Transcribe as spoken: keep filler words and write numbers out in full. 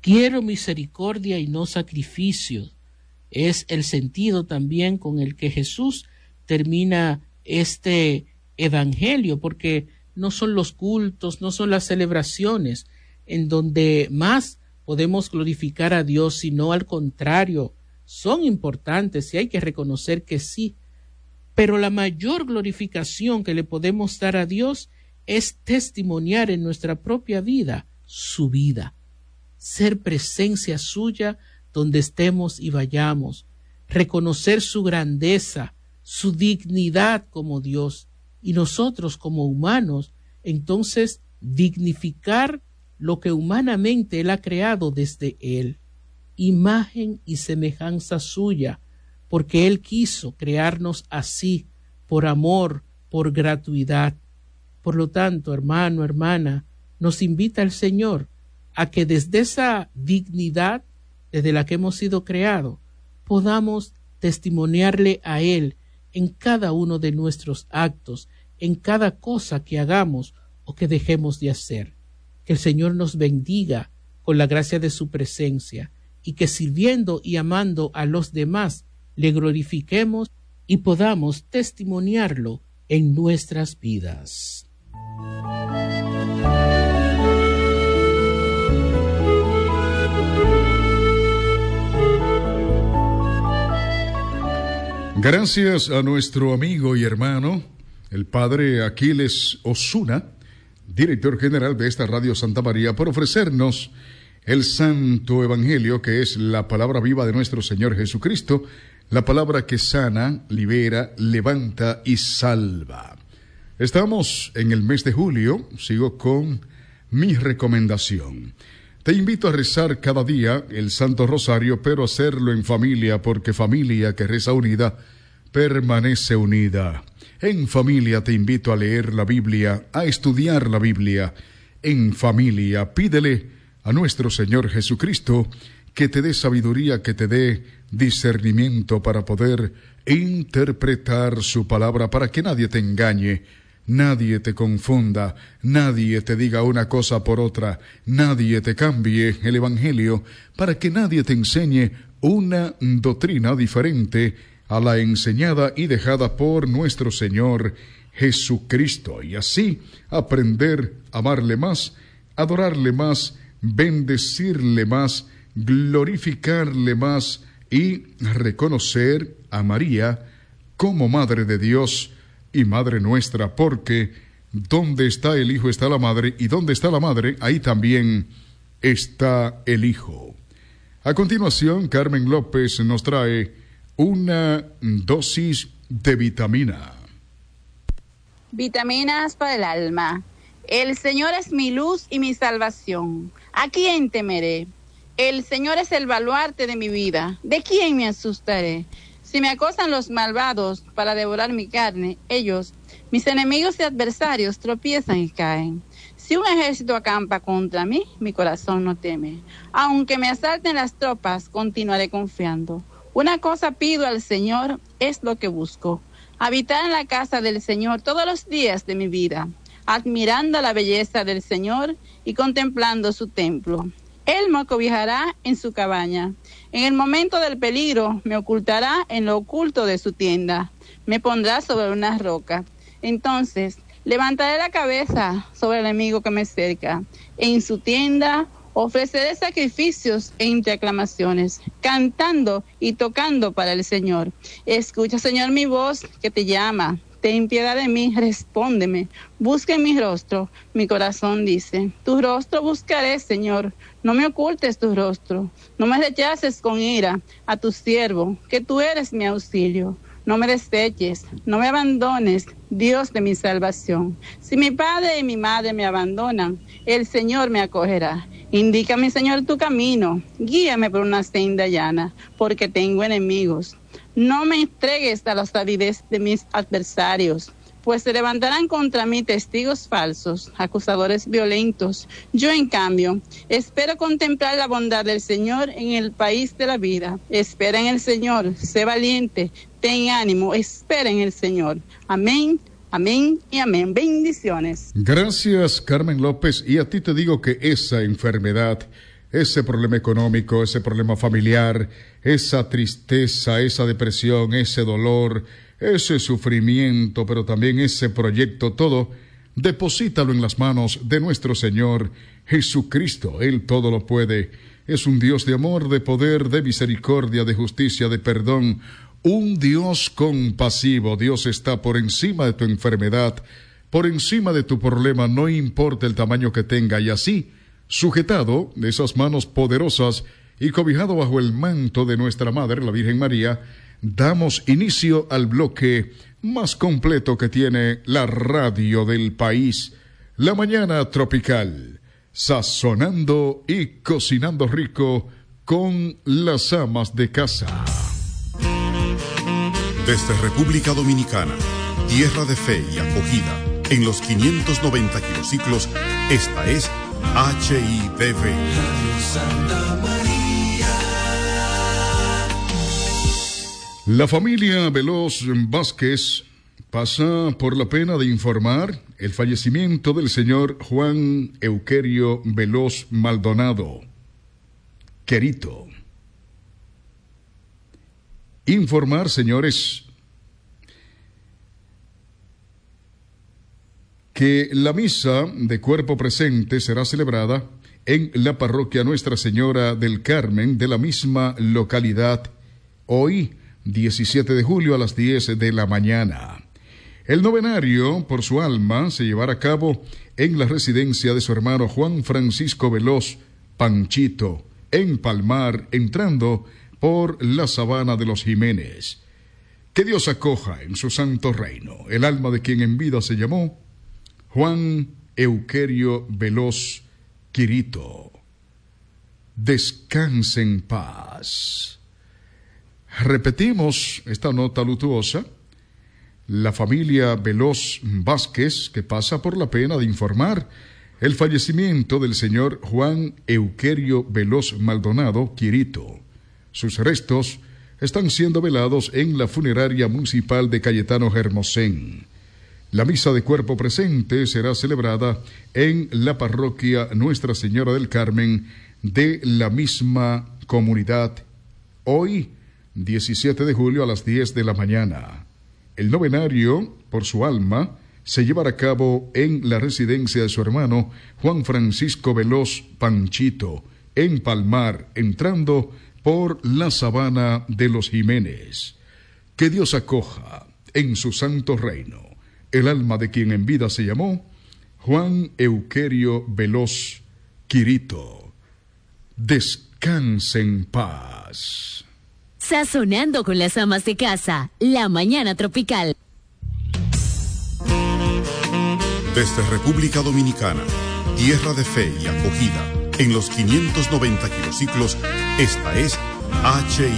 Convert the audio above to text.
Quiero misericordia y no sacrificio. Es el sentido también con el que Jesús termina este evangelio, porque no son los cultos, no son las celebraciones en donde más podemos glorificar a Dios, sino al contrario, son importantes y hay que reconocer que sí, pero la mayor glorificación que le podemos dar a Dios es testimoniar en nuestra propia vida su vida, ser presencia suya donde estemos y vayamos, reconocer su grandeza, su dignidad como Dios, y nosotros como humanos, entonces dignificar lo que humanamente Él ha creado desde Él, imagen y semejanza suya, porque Él quiso crearnos así, por amor, por gratuidad. Por lo tanto, hermano, hermana, nos invita el Señor a que desde esa dignidad desde la que hemos sido creados, podamos testimoniarle a Él en cada uno de nuestros actos, en cada cosa que hagamos o que dejemos de hacer. Que el Señor nos bendiga con la gracia de su presencia y que sirviendo y amando a los demás le glorifiquemos y podamos testimoniarlo en nuestras vidas. Gracias a nuestro amigo y hermano, el padre Aquiles Osuna, director general de esta Radio Santa María, por ofrecernos el Santo Evangelio, que es la palabra viva de nuestro Señor Jesucristo, la palabra que sana, libera, levanta y salva. Estamos en el mes de julio, sigo con mi recomendación. Te invito a rezar cada día el Santo Rosario, pero hacerlo en familia, porque familia que reza unida, permanece unida. En familia te invito a leer la Biblia, a estudiar la Biblia. En familia pídele a nuestro Señor Jesucristo que te dé sabiduría, que te dé discernimiento para poder interpretar su palabra, para que nadie te engañe, nadie te confunda, nadie te diga una cosa por otra, nadie te cambie el Evangelio, para que nadie te enseñe una doctrina diferente a la enseñada y dejada por nuestro Señor Jesucristo, y así aprender a amarle más, adorarle más, bendecirle más, glorificarle más y reconocer a María como Madre de Dios y Madre nuestra, porque donde está el Hijo está la Madre, y donde está la Madre, ahí también está el Hijo. A continuación, Carmen López nos trae una dosis de vitamina. Vitaminas para el alma. El Señor es mi luz y mi salvación. ¿A quién temeré? El Señor es el baluarte de mi vida. ¿De quién me asustaré? Si me acosan los malvados para devorar mi carne, ellos, mis enemigos y adversarios, tropiezan y caen. Si un ejército acampa contra mí, mi corazón no teme. Aunque me asalten las tropas, continuaré confiando. Una cosa pido al Señor, es lo que busco: habitar en la casa del Señor todos los días de mi vida, admirando la belleza del Señor y contemplando su templo. Él me cobijará en su cabaña. En el momento del peligro me ocultará en lo oculto de su tienda. Me pondrá sobre una roca. Entonces levantaré la cabeza sobre el enemigo que me cerca. En su tienda ofreceré sacrificios entre aclamaciones, cantando y tocando para el Señor. Escucha, Señor, mi voz que te llama. Ten piedad de mí, respóndeme. Busca en mi rostro. Mi corazón dice: tu rostro buscaré, Señor. No me ocultes tu rostro. No me rechaces con ira a tu siervo, que tú eres mi auxilio. No me deseches, no me abandones, Dios de mi salvación. Si mi padre y mi madre me abandonan, el Señor me acogerá. Indícame, Señor, tu camino. Guíame por una senda llana, porque tengo enemigos. No me entregues a la avidez de mis adversarios, pues se levantarán contra mí testigos falsos, acusadores violentos. Yo, en cambio, espero contemplar la bondad del Señor en el país de la vida. Espera en el Señor, sé valiente, ten ánimo, espera en el Señor. Amén, amén y amén. Bendiciones. Gracias, Carmen López. Y a ti te digo que esa enfermedad, ese problema económico, ese problema familiar, esa tristeza, esa depresión, ese dolor, ese sufrimiento, pero también ese proyecto, todo, deposítalo en las manos de nuestro Señor Jesucristo. Él todo lo puede. Es un Dios de amor, de poder, de misericordia, de justicia, de perdón. Un Dios compasivo. Dios está por encima de tu enfermedad, por encima de tu problema, no importa el tamaño que tenga, y así, sujetado de esas manos poderosas y cobijado bajo el manto de nuestra Madre, la Virgen María, damos inicio al bloque más completo que tiene la radio del país, La Mañana Tropical, sazonando y cocinando rico con las amas de casa. Desde República Dominicana, tierra de fe y acogida, en los quinientos noventa kilociclos, esta es H I D V. Santa María. La familia Veloz Vázquez pasa por la pena de informar el fallecimiento del señor Juan Euquerio Veloz Maldonado, Querito. Informar, señores, que la misa de cuerpo presente será celebrada en la parroquia Nuestra Señora del Carmen de la misma localidad hoy, diecisiete de julio a las diez de la mañana. El novenario por su alma se llevará a cabo en la residencia de su hermano Juan Francisco Veloz Panchito, en Palmar, entrando por la sabana de los Jiménez. Que Dios acoja en su santo reino el alma de quien en vida se llamó Juan Euquerio Veloz Quirito. Descanse en paz. Repetimos esta nota luctuosa. La familia Veloz Vázquez, que pasa por la pena de informar el fallecimiento del señor Juan Euquerio Veloz Maldonado Quirito. Sus restos están siendo velados en la funeraria municipal de Cayetano Hermosén. La misa de cuerpo presente será celebrada en la parroquia Nuestra Señora del Carmen de la misma comunidad, hoy, diecisiete de julio a las diez de la mañana. El novenario, por su alma, se llevará a cabo en la residencia de su hermano Juan Francisco Veloz Panchito, en Palmar, entrando por la sabana de los Jiménez. Que Dios acoja en su santo reino el alma de quien en vida se llamó Juan Euquerio Veloz Quirito. Descanse en paz. Sazonando con las amas de casa, La Mañana Tropical. Desde República Dominicana, tierra de fe y acogida, en los quinientos noventa kilociclos, esta es H I D V.